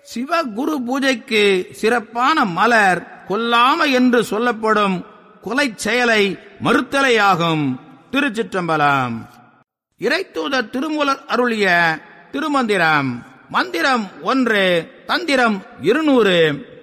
சிவகுரு பூஜைக்கு சிறப்பான மலர் கொல்லாமை என்று சொல்லப்படும் கொலை செயலை மறுத்தலையாகும். திருச்சிற்றம்பலம். இறைத்தூதர் திருமூலர் அருளிய திருமந்திரம். மந்திரம் 1, தந்திரம் 200.